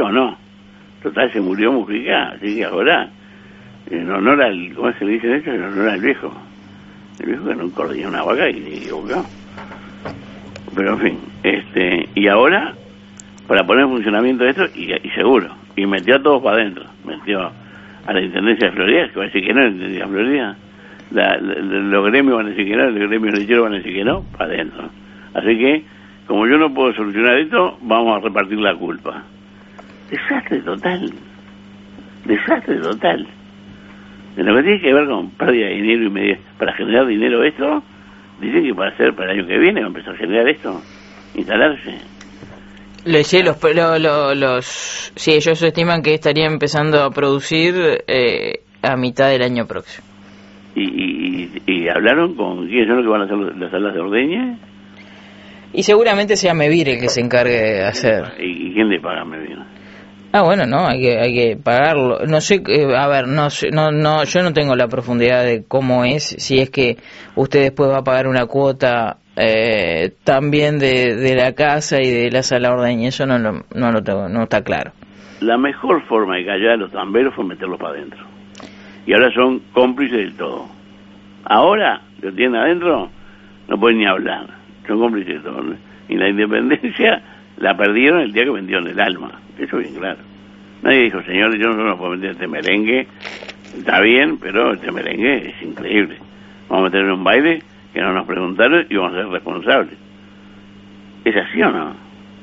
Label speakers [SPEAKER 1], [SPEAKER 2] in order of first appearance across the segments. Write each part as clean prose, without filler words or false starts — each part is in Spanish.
[SPEAKER 1] o no. Total, se murió Mujica, así que ahora, en honor al, ¿cómo se le dice eso? En honor al viejo. El viejo que nunca ordeñó una vaca y se equivocó. Pero en fin, y ahora, para poner en funcionamiento esto, y seguro, y metió a todos para adentro. Metió a la Intendencia de Florida, que va a decir que no, la Intendencia de Florida. Los gremios van a decir que no, los gremios lecheros van a decir que no, para adentro. Así que, como yo no puedo solucionar esto, vamos a repartir la culpa. Desastre total. Desastre total. De lo que tiene que ver con pérdida de dinero y medio, para generar dinero esto, dicen que para el año que viene va a empezar a generar esto, instalarse.
[SPEAKER 2] Sí, ellos estiman que estaría empezando a producir a mitad del año próximo.
[SPEAKER 1] ¿Y hablaron con quiénes son los que van a hacer las salas de ordeña?
[SPEAKER 2] Y seguramente sea Mevir el que se encargue de hacer.
[SPEAKER 1] ¿Y quién le paga a Mevir?
[SPEAKER 2] Bueno, no, hay que pagarlo. No sé, a ver, no sé, no, yo no tengo la profundidad de cómo es, si es que usted después va a pagar una cuota también de la casa y de la sala ordeña, eso no lo tengo, no está claro.
[SPEAKER 1] La mejor forma de callar a los tamberos fue meterlos para adentro. Y ahora son cómplices del todo. Ahora, que tienen adentro, no pueden ni hablar. Son cómplices de todo. Y la independencia la perdieron el día que vendieron el alma. Eso bien claro. Nadie dijo, señores, yo no nos puedo meter este merengue. Está bien, pero este merengue es increíble. Vamos a meter en un baile que no nos preguntaron y vamos a ser responsables. ¿Es así o no?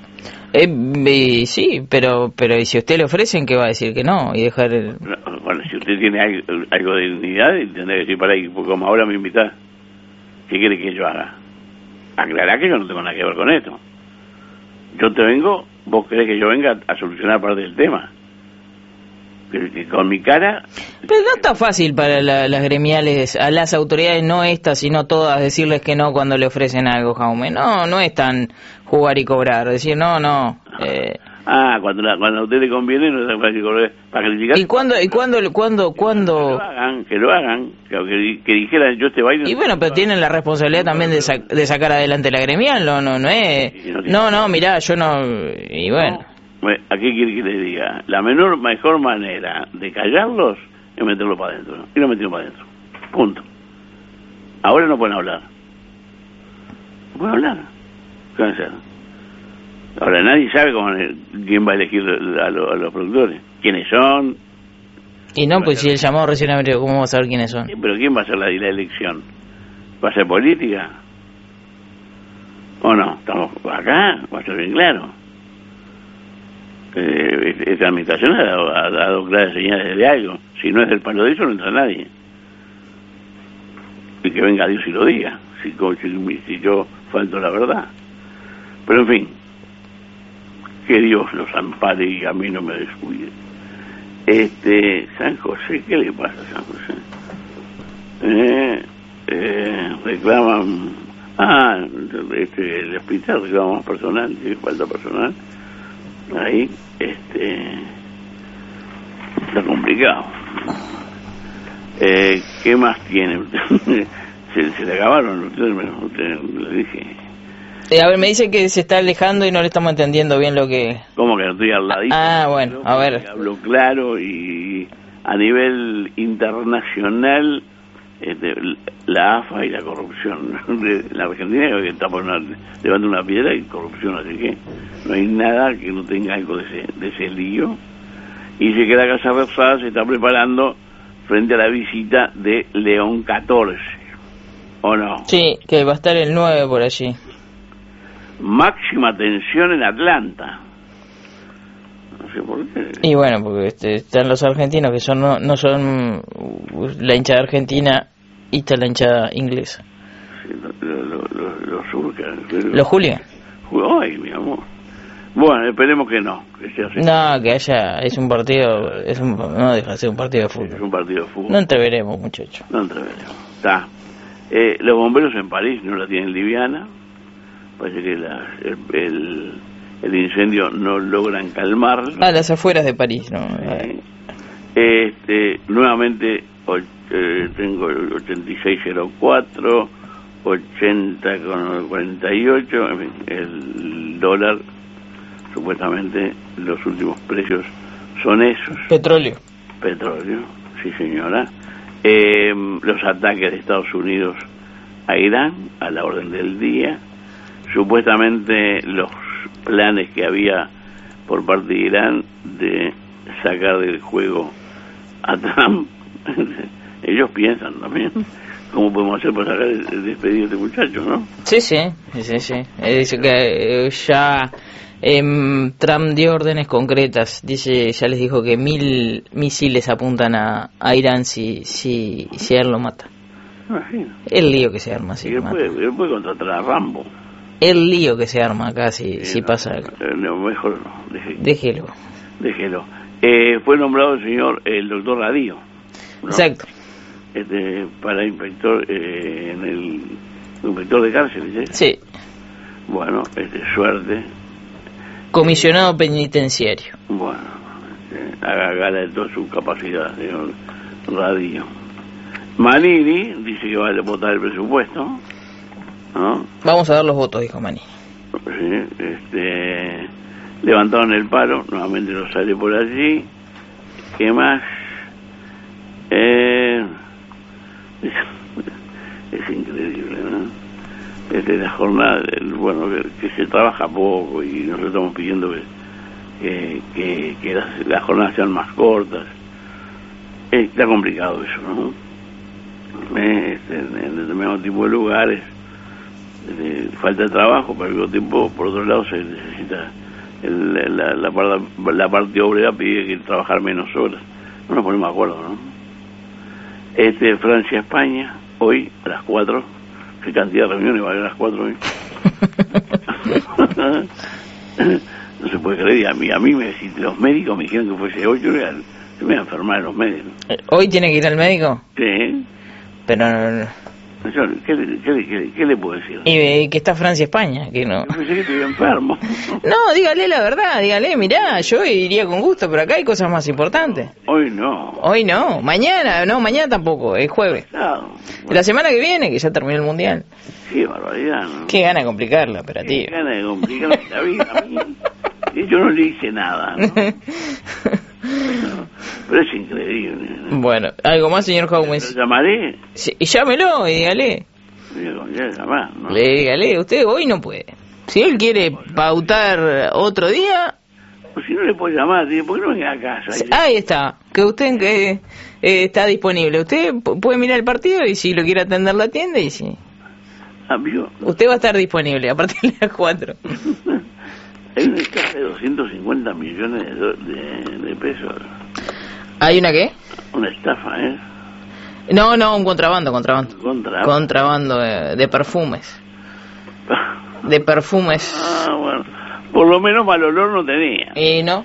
[SPEAKER 2] Sí, pero ¿y si a usted le ofrecen, qué va a decir que no? Y dejar el...
[SPEAKER 1] Bueno, si usted tiene algo de dignidad, tendrá que decir, para ahí, como ahora me invitás, ¿qué quiere que yo haga? Aclará que yo no tengo nada que ver con esto. Yo te vengo, vos querés que yo venga a solucionar parte del tema. Que con mi cara...
[SPEAKER 2] Pero no está fácil para las gremiales, a las autoridades, no estas, sino todas, decirles que no cuando le ofrecen algo, Jaume. No es tan jugar y cobrar, decir no.
[SPEAKER 1] Cuando a usted le conviene, no es tan fácil cobrar para criticar.
[SPEAKER 2] ¿Y cuándo?
[SPEAKER 1] Que lo hagan, que dijeran yo este baile...
[SPEAKER 2] Y bueno, pero tienen la responsabilidad también de sacar adelante la gremial, no es... No, mirá, yo no... Y bueno...
[SPEAKER 1] ¿A qué quiere que le diga? La mejor manera de callarlos es meterlos para adentro. Y lo metieron para adentro. Punto. Ahora no pueden hablar. No pueden hablar. ¿Qué van a hacer? Ahora nadie sabe quién va a elegir a los productores. ¿Quiénes son?
[SPEAKER 2] Y no, pues si el llamado recién abrió, ¿cómo vamos a saber quiénes son?
[SPEAKER 1] Sí, pero ¿quién va a hacer la elección? ¿Va a ser política? ¿O no? Estamos acá, va a ser bien claro. Esta administración ha dado claras señales de algo. Si no es del palo de eso, no entra nadie. Y que venga Dios y lo diga, si yo falto la verdad. Pero en fin, que Dios los ampare y a mí no me descuide. San José, ¿qué le pasa a San José? Reclaman, el hospital reclama más personal, tiene falta personal. Ahí, está complicado. ¿Qué más tiene? se le acabaron, usted le dije.
[SPEAKER 2] A ver, me dice que se está alejando y no le estamos entendiendo bien lo que...
[SPEAKER 1] ¿Cómo que no estoy al ladito?
[SPEAKER 2] Bueno, a ver.
[SPEAKER 1] Hablo claro y a nivel internacional, la AFA y la corrupción de la Argentina, que está levantando una piedra y corrupción, así que no hay nada que no tenga algo de ese lío. Y dice que la Casa Rosada se está preparando frente a la visita de León XIV, ¿o no?
[SPEAKER 2] Sí, que va a estar el 9 por allí.
[SPEAKER 1] Máxima tensión en Atlanta. No sé por qué.
[SPEAKER 2] Y bueno, porque están los argentinos que no son la hinchada argentina y está la hinchada inglesa.
[SPEAKER 1] Sí, los surcan.
[SPEAKER 2] ¿Los Julián?
[SPEAKER 1] Ay, mi amor. Bueno, esperemos que no. Que sea así.
[SPEAKER 2] No, que haya... Es un partido... no deja de ser un partido de fútbol.
[SPEAKER 1] Es un partido de fútbol.
[SPEAKER 2] No entreveremos, muchachos.
[SPEAKER 1] No entreveremos. Está. Los bomberos en París no la tienen liviana. Parece que el incendio no logran calmarlo.
[SPEAKER 2] Las afueras de París, ¿no?
[SPEAKER 1] Nuevamente tengo el 8604, 80,48, en fin, el dólar supuestamente los últimos precios son esos.
[SPEAKER 2] Petróleo,
[SPEAKER 1] sí señora. Los ataques de Estados Unidos a Irán, a la orden del día. Supuestamente los planes que había por parte de Irán de sacar del juego a Trump. Ellos piensan también cómo podemos hacer para sacar el despedido de este muchacho, ¿no?
[SPEAKER 2] Sí. Dice que ya Trump dio órdenes concretas. Dice, ya les dijo que 1000 misiles apuntan a Irán si él lo mata.
[SPEAKER 1] Imagino.
[SPEAKER 2] El lío que se arma si
[SPEAKER 1] él puede contratar a Rambo.
[SPEAKER 2] El lío que se arma acá si pasa algo.
[SPEAKER 1] No, mejor no,
[SPEAKER 2] déjelo.
[SPEAKER 1] Fue nombrado el doctor Radío, ¿no?
[SPEAKER 2] Exacto.
[SPEAKER 1] Para inspector en el inspector de cárceles, ¿eh?
[SPEAKER 2] Sí.
[SPEAKER 1] Bueno, suerte.
[SPEAKER 2] Comisionado penitenciario.
[SPEAKER 1] Bueno, haga gala de toda su capacidad, señor Radío. Manini dice que va a votar el presupuesto, ¿no?
[SPEAKER 2] Vamos a dar los votos, dijo Manini.
[SPEAKER 1] Sí, levantaron el paro, nuevamente no sale por allí. ¿Qué más? Es increíble, ¿no? La jornada, bueno, que se trabaja poco y nosotros estamos pidiendo que las jornadas sean más cortas. Está complicado eso, ¿no? En determinado tipo de lugares falta trabajo, pero al mismo tiempo, por otro lado, se necesita la parte obrera pide que trabajar menos horas. No nos ponemos de acuerdo, ¿no? Francia-España, hoy a las 4. ¿Qué cantidad de reuniones va a haber a las 4 hoy? No se puede creer. Y a mí si los médicos me dijeron que fuese 8, se me iba a enfermar los médicos.
[SPEAKER 2] ¿Hoy tiene que ir al médico?
[SPEAKER 1] Sí.
[SPEAKER 2] Pero
[SPEAKER 1] ¿Qué le puedo decir?
[SPEAKER 2] Y que está Francia-España, que no.
[SPEAKER 1] Yo pensé que estoy enfermo.
[SPEAKER 2] No, dígale la verdad, mirá, yo iría con gusto, pero acá hay cosas más importantes.
[SPEAKER 1] Hoy no,
[SPEAKER 2] mañana tampoco, es jueves.
[SPEAKER 1] Claro.
[SPEAKER 2] La semana que viene, que ya terminó el Mundial.
[SPEAKER 1] Qué barbaridad, ¿no?
[SPEAKER 2] Qué gana de complicar la operativa.
[SPEAKER 1] Qué gana de complicar la vida a mí. Yo no le hice nada, ¿no? Pero es increíble, ¿no?
[SPEAKER 2] Bueno, ¿algo más, señor Jaumes?
[SPEAKER 1] ¿Lo llamaré?
[SPEAKER 2] Sí, llámelo y dígale.
[SPEAKER 1] ¿No?
[SPEAKER 2] Dígale, usted hoy no puede. Si él quiere pautar otro día...
[SPEAKER 1] Pues si no le puedo llamar, ¿por qué no venga a casa?
[SPEAKER 2] Ahí está, que usted está disponible. Usted puede mirar el partido y si lo quiere atender la atiende y sí.
[SPEAKER 1] Amigo.
[SPEAKER 2] Usted va a estar disponible a partir de las 4.
[SPEAKER 1] Hay una estafa de 250 millones de pesos.
[SPEAKER 2] ¿Hay una qué?
[SPEAKER 1] Una estafa, ¿eh?
[SPEAKER 2] No, un contrabando. Contrabando de perfumes. De perfumes.
[SPEAKER 1] Ah, bueno. Por lo menos mal olor no tenía.
[SPEAKER 2] No.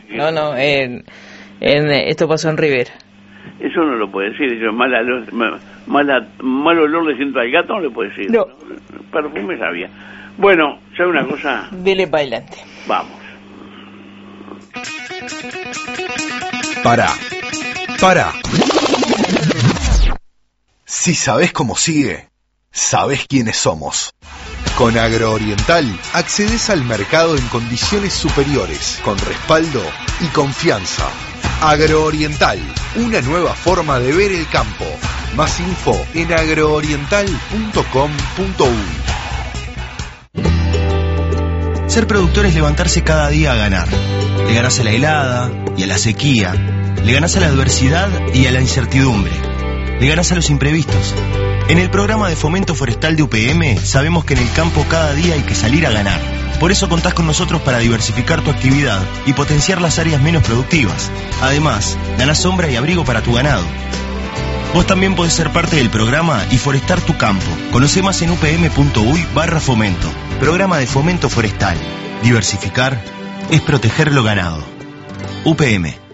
[SPEAKER 2] Esto pasó en Rivera.
[SPEAKER 1] Eso no lo puede decir. Eso mal olor le siento al gato, no le puede decir.
[SPEAKER 2] No.
[SPEAKER 1] Perfumes había. Bueno, ¿sabe una cosa?
[SPEAKER 2] Dele para adelante.
[SPEAKER 1] Vamos.
[SPEAKER 3] Pará. Si sabés cómo sigue, sabés quiénes somos. Con Agrooriental accedes al mercado en condiciones superiores, con respaldo y confianza. Agrooriental, una nueva forma de ver el campo. Más info en agrooriental.com.uy.
[SPEAKER 4] Ser productor es levantarse cada día a ganar. Le ganás a la helada y a la sequía. Le ganás a la adversidad y a la incertidumbre. Le ganás a los imprevistos. En el programa de fomento forestal de UPM sabemos que en el campo cada día hay que salir a ganar. Por eso contás con nosotros para diversificar tu actividad y potenciar las áreas menos productivas. Además, ganás sombra y abrigo para tu ganado. Vos también podés ser parte del programa y forestar tu campo. Conoce más en upm.uy/fomento. Programa de fomento forestal. Diversificar es proteger lo ganado. UPM.